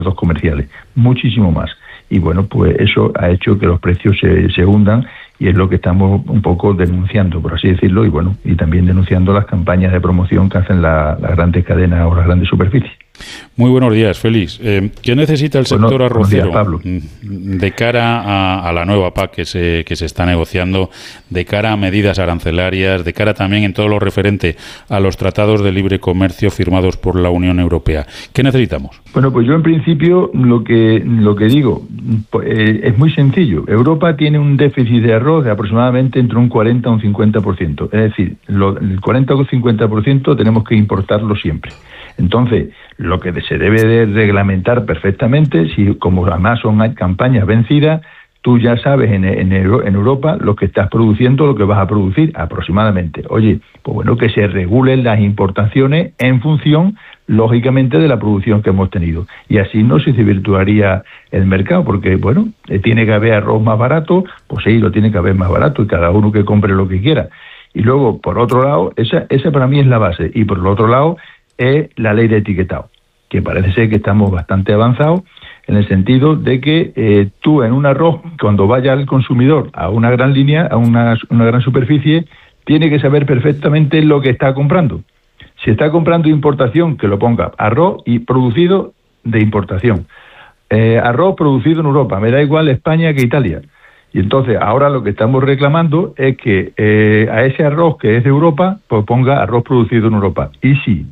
arroz comerciales, muchísimo más. Y bueno, pues eso ha hecho que los precios se hundan, y es lo que estamos un poco denunciando, por así decirlo, y bueno, y también denunciando las campañas de promoción que hacen las grandes cadenas o las grandes superficies. Muy buenos días, Félix. ¿Qué necesita el sector arrocero días, Pablo, de cara a la nueva PAC que se está negociando, de cara a medidas arancelarias, de cara también en todo lo referente a los tratados de libre comercio firmados por la Unión Europea? ¿Qué necesitamos? Bueno, pues yo en principio lo que digo es muy sencillo. Europa tiene un déficit de arroz de aproximadamente entre un 40 y un 50%. Es decir, el 40 o el 50% tenemos que importarlo siempre. Entonces, lo que se debe de reglamentar perfectamente, si como además son campañas vencidas, tú ya sabes en Europa lo que estás produciendo, lo que vas a producir aproximadamente. Oye, pues bueno, que se regulen las importaciones en función, lógicamente, de la producción que hemos tenido. Y así no se desvirtuaría el mercado, porque, bueno, tiene que haber arroz más barato, pues sí, lo tiene que haber más barato, y cada uno que compre lo que quiera. Y luego, por otro lado, esa para mí es la base. Y por el otro lado, es la ley de etiquetado, que parece ser que estamos bastante avanzados, en el sentido de que tú en un arroz, cuando vaya al consumidor a una gran línea, a una gran superficie, tiene que saber perfectamente lo que está comprando. Si está comprando importación, que lo ponga arroz y producido de importación. Arroz producido en Europa, me da igual España que Italia. Y entonces ahora lo que estamos reclamando es que a ese arroz que es de Europa, pues ponga arroz producido en Europa. Y si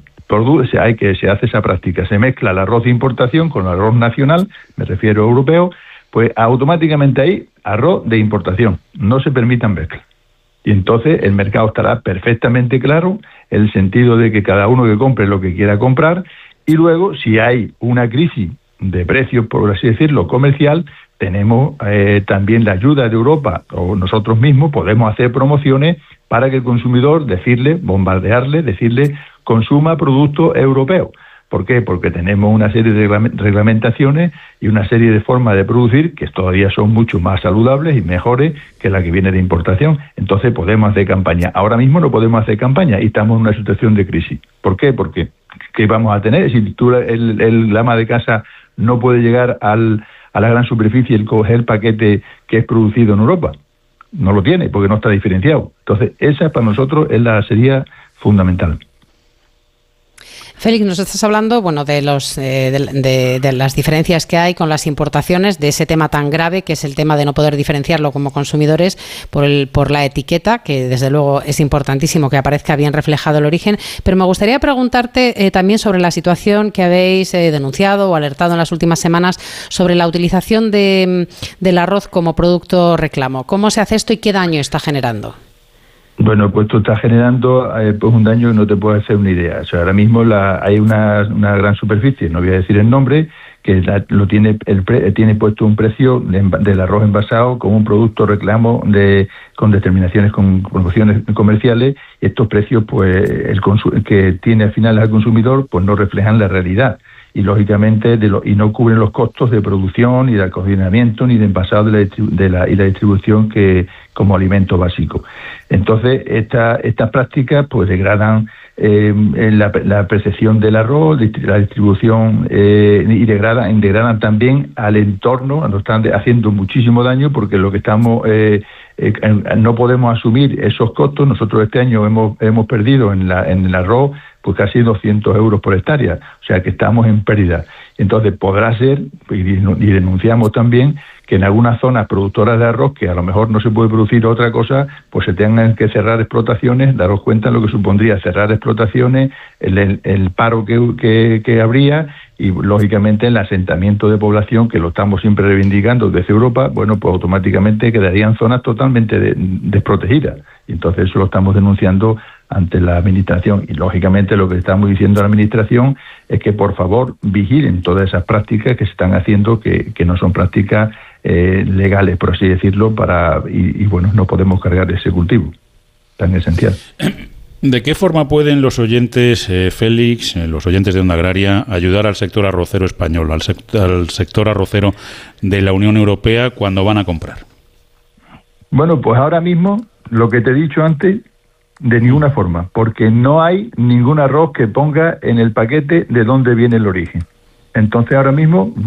se hace esa práctica, se mezcla el arroz de importación con el arroz nacional, me refiero a europeo, pues automáticamente ahí arroz de importación, no se permitan mezclas. Y entonces el mercado estará perfectamente claro, en el sentido de que cada uno que compre lo que quiera comprar, y luego si hay una crisis de precios, por así decirlo, comercial, tenemos también la ayuda de Europa, o nosotros mismos podemos hacer promociones para que el consumidor bombardearle, decirle consuma productos europeos. ¿Por qué? Porque tenemos una serie de reglamentaciones y una serie de formas de producir que todavía son mucho más saludables y mejores que la que viene de importación. Entonces podemos hacer campaña. Ahora mismo no podemos hacer campaña y estamos en una situación de crisis. ¿Por qué? Porque ¿qué vamos a tener? Si tú, el ama de casa no puede llegar a la gran superficie y coger el paquete que es producido en Europa. No lo tiene porque no está diferenciado. Entonces esa para nosotros sería fundamental. Félix, nos estás hablando, bueno, de las diferencias que hay con las importaciones, de ese tema tan grave que es el tema de no poder diferenciarlo como consumidores por la etiqueta, que desde luego es importantísimo que aparezca bien reflejado el origen. Pero me gustaría preguntarte también sobre la situación que habéis denunciado o alertado en las últimas semanas sobre la utilización del arroz como producto reclamo. ¿Cómo se hace esto y qué daño está generando? Bueno, pues tú estás generando pues un daño que no te puedes hacer una idea. O sea, ahora mismo hay una gran superficie, no voy a decir el nombre, que tiene puesto un precio del arroz envasado como un producto reclamo con determinaciones, con promociones comerciales, y estos precios, pues que tiene al final al consumidor, pues no reflejan la realidad. Y lógicamente y no cubren los costos de producción y de almacenamiento ni de envasado y la distribución que como alimento básico. Entonces estas prácticas pues degradan la percepción del arroz, la distribución y degradan también al entorno, nos están haciendo muchísimo daño porque lo que estamos no podemos asumir esos costos. Nosotros este año hemos perdido en el arroz pues casi 200 euros por hectárea, o sea que estamos en pérdida. Entonces podrá ser, y denunciamos también, que en algunas zonas productoras de arroz, que a lo mejor no se puede producir otra cosa, pues se tengan que cerrar explotaciones. Daros cuenta lo que supondría cerrar explotaciones, el paro que habría, y lógicamente el asentamiento de población, que lo estamos siempre reivindicando desde Europa, bueno, pues automáticamente quedarían zonas totalmente desprotegidas. Y entonces eso lo estamos denunciando ante la Administración. Y lógicamente lo que estamos diciendo a la Administración es que por favor vigilen todas esas prácticas que se están haciendo, que no son prácticas legales, por así decirlo, y bueno, no podemos cargar ese cultivo tan esencial. ¿De qué forma pueden los oyentes, Félix, los oyentes de Onda Agraria, ayudar al sector arrocero español, al sector arrocero de la Unión Europea cuando van a comprar? Bueno, pues ahora mismo, lo que te he dicho antes, de ninguna forma, porque no hay ningún arroz que ponga en el paquete de dónde viene el origen. Entonces ahora mismo